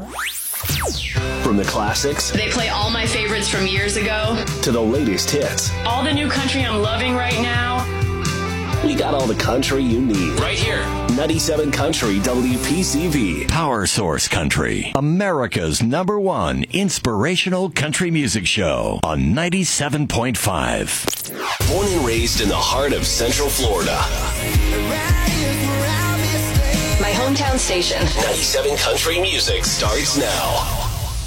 From the classics They play all my favorites from years ago. to the latest hits, All the new country I'm loving right now. we got all the country you need. Right here. 97 Country WPCV. Power Source Country, America's #1 inspirational country music show on 97.5. Born and raised in the heart of Central Florida. My hometown station. 97 Country Music starts now.